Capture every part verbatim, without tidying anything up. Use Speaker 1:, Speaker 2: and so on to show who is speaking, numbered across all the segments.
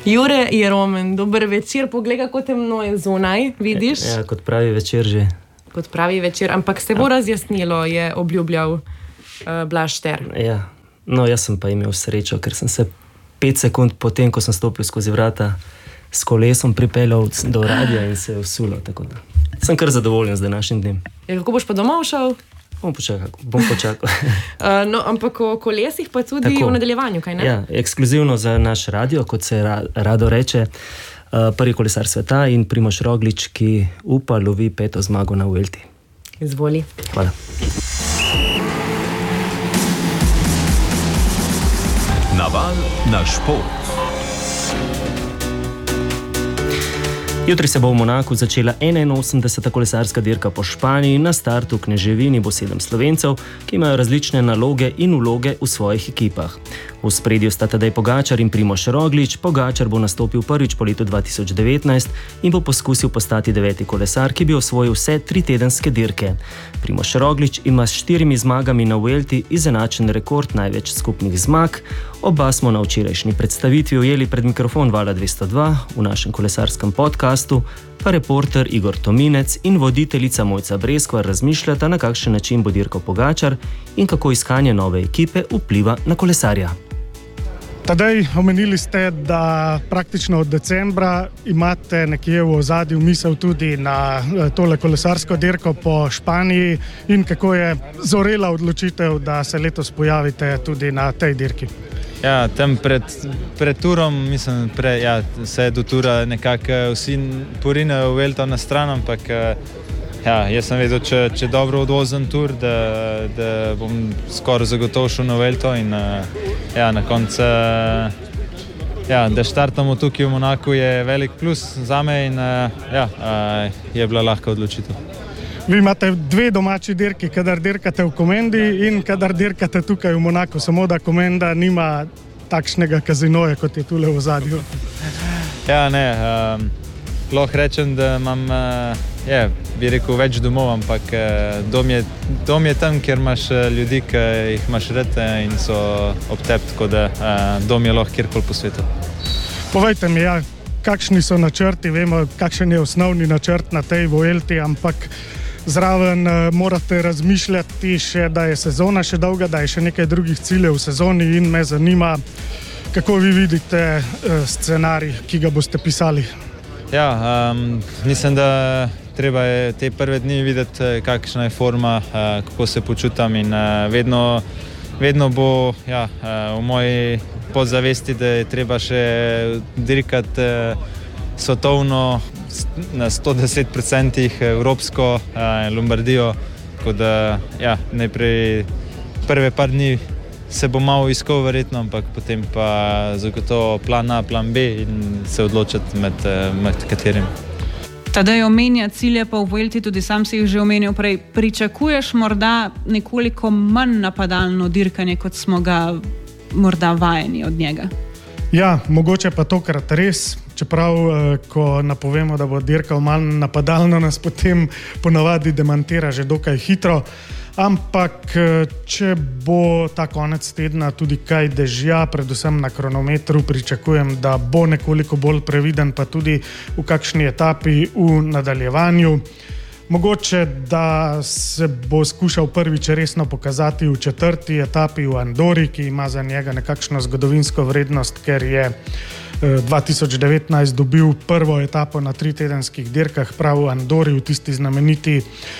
Speaker 1: Jure Jeromen, dober večer, poglej, kako temno je zunaj, vidiš?
Speaker 2: Ja, kot pravi večer že.
Speaker 1: Kot pravi večer, ampak se bo razjasnilo, je obljubljal uh, Blaž Šter.
Speaker 2: Ja, no jaz sem pa imel srečo, ker sem se pet sekund potem, ko sem stopil skozi vrata, s kolesom pripeljal do radia in se je vsulo, tako da sem kar zadovoljen z današnjim dnem.
Speaker 1: Ja, kako boš pa domov šel?
Speaker 2: Bom počakal. Bom počakal.
Speaker 1: uh, no, ampak o kolesih pa tudi tako, v nadaljevanju, kaj ne?
Speaker 2: Ja, ekskluzivno za naš radio, kot se ra, rado reče, uh, prvi kolesar sveta in Primož Roglič, ki upa lovi peto zmago na Vuelti.
Speaker 1: Izvoli.
Speaker 2: Hvala.
Speaker 3: Naval na šport.
Speaker 2: Jutri se bo v Monaku začela enainosemdeseta kolesarska dirka po Španiji. Na startu v Kneževini bo sedem Slovencev, ki imajo različne naloge in vloge v svojih ekipah. V ospredju sta Tadej Pogačar in Primož Roglič. Pogačar bo nastopil prvič po letu dva tisoč devetnajst in bo poskusil postati deveti kolesar, ki bi osvojil vse tri tedenske dirke. Primož Roglič ima s štirimi zmagami na Vuelti izenačen rekord največ skupnih zmag. Oba smo na včerajšnji predstavitvi ujeli pred mikrofon Vala dvesto dva, v našem kolesarskem podkastu pa reporter Igor Tominec in voditeljica Mojca Breskvar razmišljata, na kakšen način bo dirkal Pogačar in kako iskanje nove ekipe vpliva na kolesarja.
Speaker 4: Tadej, omenili ste, da praktično od decembra imate nekje v ozadju misel tudi na tole kolesarsko dirko po Španiji in kako je zorela odločitev, da se letos pojavite tudi na tej dirki.
Speaker 5: Ja, tam pred, pred turom, mislim, pre, ja, se je do tura nekako vsi porinajo Vuelto na stran, ampak ja, jaz sem vedel, če, če dobro odvozem tur, da, da bom skoraj zagotovo šel na Vuelto in ja, na koncu, ja, da štartamo tukaj v Monaku je velik plus zame in ja, je bila lahka odločitev.
Speaker 4: Vi imate dve domači dirki, kadar dirkate v Komendi in kadar dirkate tukaj v Monaku, samo da Komenda nima takšnega kazinoja, kot je tule v ozadju.
Speaker 5: Ja, ne, um, lahko rečem, da imam, uh, je, bi rekel, več domov, ampak uh, dom, je, dom je tam, kjer imaš ljudi, ki jih imaš rad in so ob tebi, tako da uh, dom je lahko kjerkoli po svetu.
Speaker 4: Povejte mi, ja, kakšni so načrti, vemo, kakšen je osnovni načrt na tej Vuelti, ampak zraven morate razmišljati še, da je sezona še dolga, da je še nekaj drugih ciljev v sezoni in me zanima, kako vi vidite scenarij, ki ga boste pisali.
Speaker 5: Ja, um, mislim, da treba je te prve dni videti, kakšna je forma, uh, kako se počutam in uh, vedno, vedno bo ja, uh, v moji podzavesti, da je treba še dirkati uh, svetovno na sto deset procentih evropsko eh, Lombardijo, tako da ja, najprej prve par dni se bo malo iskal verjetno, ampak potem pa zagotovo plan A, plan B in se odločiti med, med katerim.
Speaker 6: Tadej omenja cilje pa v Vuelti, tudi sam si jih že omenil prej. Pričakuješ morda nekoliko manj napadalno dirkanje, kot smo ga morda vajeni od njega?
Speaker 4: Ja, mogoče pa tokrat res, čeprav ko napovemo, da bo dirkal manj napadalno, nas potem ponavadi demantira že dokaj hitro, ampak če bo ta konec tedna tudi kaj dežja, predvsem na kronometru, pričakujem, da bo nekoliko bolj previden, pa tudi v kakšni etapi v nadaljevanju. Mogoče, da se bo skušal prvič resno pokazati v četrti etapi v Andori, ki ima za njega nekakšno zgodovinsko vrednost, ker je dva tisoč devetnajst dobil prvo etapo na tritedenskih dirkah prav v Andori, v tisti znameniti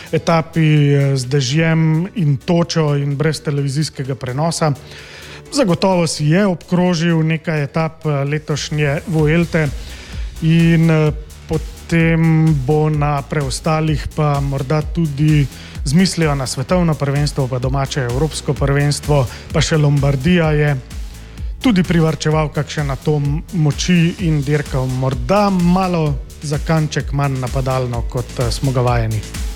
Speaker 4: etapi z dežjem in točo in brez televizijskega prenosa. Zagotovo si je obkrožil nekaj etap letošnje Vuelte in potem bo na preostalih pa morda tudi zmislijo na svetovno prvenstvo, pa domače evropsko prvenstvo, pa še Lombardija je tudi privarčeval kakšen atom moči in dirkal morda malo za kanček manj napadalno, kot smo ga vajeni.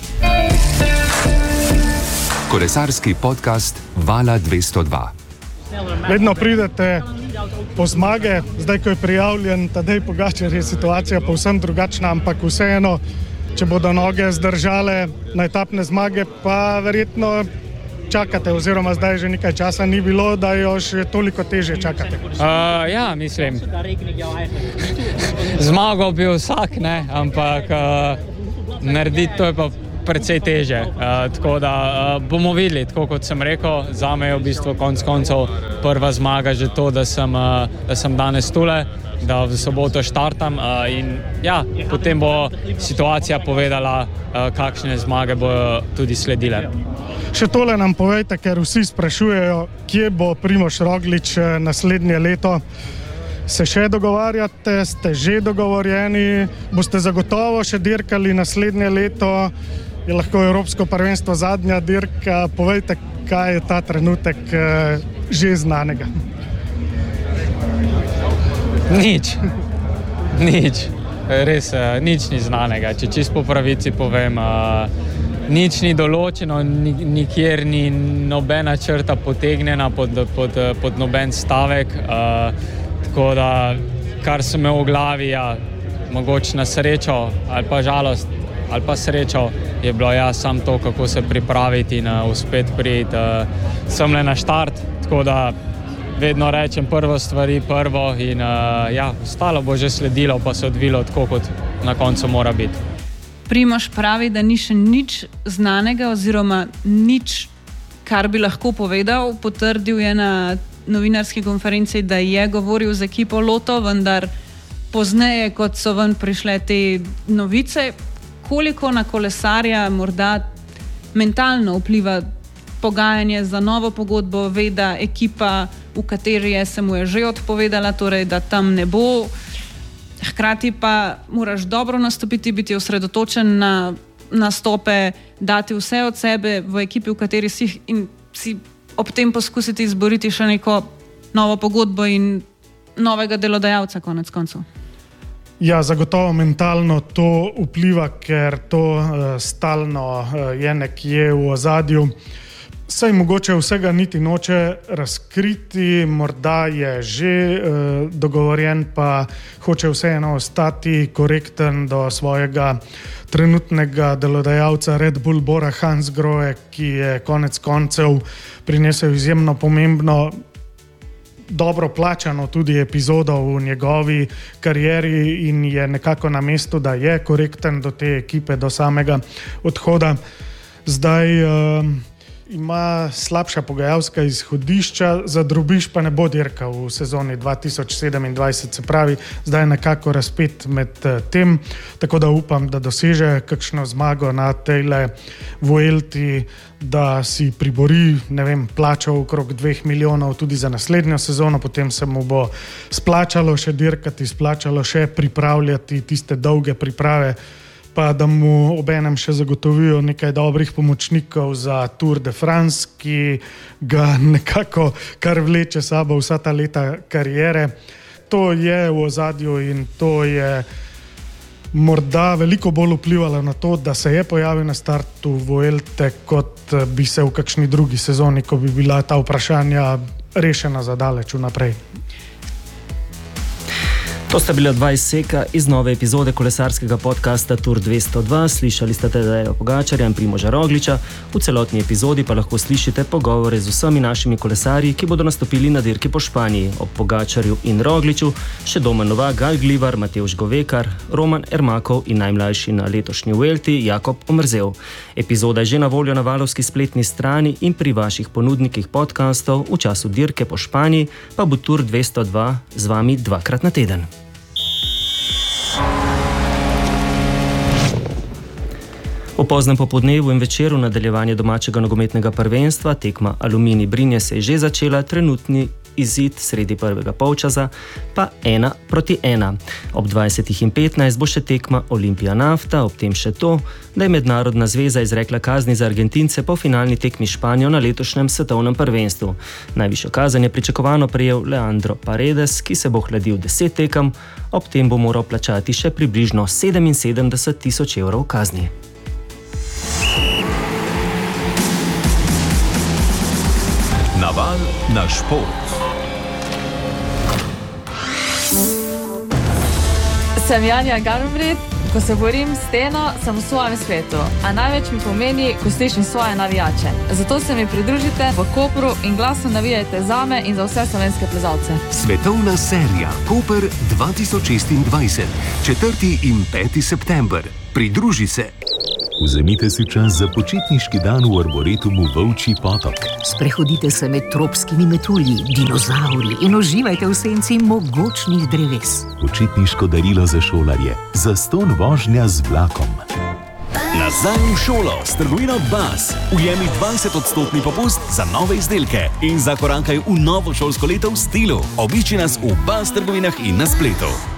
Speaker 3: Kolesarski podcast Vala dvesto dva.
Speaker 4: Vedno pridete po zmage, zdaj ko je prijavljen Tadej Pogačar, je situacija povsem drugačna, ampak vseeno, če bodo noge zdržale na etapne zmage, pa verjetno čakate, oziroma zdaj že nekaj časa ni bilo, da jo še toliko težje čakate?
Speaker 7: Uh, ja, mislim. Zmagal bi vsak, ne, ampak uh, narediti to je pa precej teže. Uh, tako da uh, bomo videli, tako kot sem rekel, zame je v bistvu konc koncev prva zmaga že to, da sem, uh, da sem danes tule, da v soboto štartam uh, in ja, potem bo situacija povedala, uh, kakšne zmage bojo tudi sledile.
Speaker 4: Še tole nam povejte, ker vsi sprašujejo, kje bo Primož Roglič naslednje leto. Se še dogovarjate, ste že dogovorjeni, boste zagotovo še dirkali naslednje leto, je lahko Evropsko prvenstvo zadnja dirka. Povejte, kaj je ta trenutek eh, že znanega.
Speaker 7: Nič, nič, res nič ni znanega, če čisto po pravici povem, uh, nič ni določeno, nikjer ni nobena črta potegnjena pod, pod, pod noben stavek, uh, tako da kar sem imel v glavi, ja, mogoče na srečo ali pa žalost ali pa srečo, je bilo ja sam to, kako se pripraviti in uh, uspet priti uh, semle na štart, tako da vedno rečem prvo stvari prvo in uh, ja, ostalo bo že sledilo, pa se odvilo tako, kot na koncu mora biti.
Speaker 6: Primož pravi, da ni še nič znanega oziroma nič, kar bi lahko povedal. Potrdil je na novinarski konferenci, da je govoril z ekipo Lotto, vendar pozneje, kot so ven prišle te novice, koliko na kolesarja morda mentalno vpliva pogajanje za novo pogodbo, ve, da ekipa, v kateri je, se mu je že odpovedala, torej da tam ne bo. Hkrati pa moraš dobro nastopiti, biti osredotočen na nastope, dati vse od sebe v ekipi, v kateri si, in si ob tem poskusiti izboriti še neko novo pogodbo in novega delodajalca konec koncev.
Speaker 4: Ja, zagotovo mentalno to vpliva, ker to uh, stalno uh, je nekje v ozadju. Saj mogoče vsega niti noče razkriti, morda je že uh, dogovorjen, pa hoče vseeno ostati korekten do svojega trenutnega delodajalca Red Bull Bora Hansgrohe, ki je konec koncev prinesel izjemno pomembno, dobro plačano tudi epizodo v njegovi karieri in je nekako na mestu, da je korekten do te ekipe, do samega odhoda. Zdaj uh, ima slabša pogajalska izhodišča, za drobiž pa ne bo dirkal v sezoni dva tisoč sedemindvajset, se pravi, zdaj je nekako razpet med tem, tako da upam, da doseže kakšno zmago na tejle Vuelti, da si pribori, ne vem, plačo okrog dveh milijonov tudi za naslednjo sezono, potem se mu bo splačalo še dirkati, splačalo še pripravljati tiste dolge priprave, pa da mu obenem še zagotovijo nekaj dobrih pomočnikov za Tour de France, ki ga nekako kar vleče sabo vsa ta leta kariere. To je v ozadju in to je morda veliko bolj vplivalo na to, da se je pojavil na startu Vuelte, kot bi se v kakšni drugi sezoni, ko bi bila ta vprašanja rešena za daleč vnaprej.
Speaker 2: To sta bila dva izseka iz nove epizode kolesarskega podcasta Tour dvesto dva. Slišali ste Tadeja Pogačarja in Primoža Rogliča. V celotni epizodi pa lahko slišite pogovore z vsemi našimi kolesarji, ki bodo nastopili na dirki po Španiji. Ob Pogačarju in Rogliču še Domen Novak, Gal Glivar, Matevž Govekar, Roman Ermakov in najmlajši na letošnji Vuelti Jakob Omerzel. Epizoda je že na voljo na valovski spletni strani in pri vaših ponudnikih podcastov. V času dirke po Španiji pa bo Tour dvesto dva z vami dvakrat na teden. V poznem popodnevu in večeru nadaljevanje domačega nogometnega prvenstva, tekma Aluminij Brinje se je že začela, trenutni izid sredi prvega polčasa pa ena proti ena. Ob dvajsetih in petnajst bo še tekma Olimpija Nafta, ob tem še to, da je Mednarodna zveza izrekla kazni za Argentince po finalni tekmi Španijo na letošnjem svetovnem prvenstvu. Najvišjo kazen je pričakovano prejel Leandro Paredes, ki se bo hladil deset tekem, ob tem bo moral plačati še približno sedeminsedemdeset tisoč evrov kazni.
Speaker 3: Naval na šport.
Speaker 8: Sem Janja Garnbret, Ko se borim s steno, sem v svojem svetu, a največ mi pomeni, ko slišim svoje navijače. Zato se mi pridružite v Kopru in glasno navijajte zame in za vse slovenske plezalce.
Speaker 9: Svetovna serija Koper dva tisoč šestindvajset, četrti in peti september. Pridruži se.
Speaker 3: Vzemite si čas za počitniški dan v Arboretumu Volčji potok.
Speaker 10: Sprehodite se med tropskimi metulji, dinozauri in uživajte v senci mogočnih dreves.
Speaker 3: Počitniško darilo za šolarje, zastonj vožnja z vlakom.
Speaker 11: Nazaj v šolo s trgovino Bas. Ujemi dvajset odstotni popust za nove izdelke in zakorankaj v novo šolsko leto v stilu. Obišči nas v Bas trgovinah in na spletu.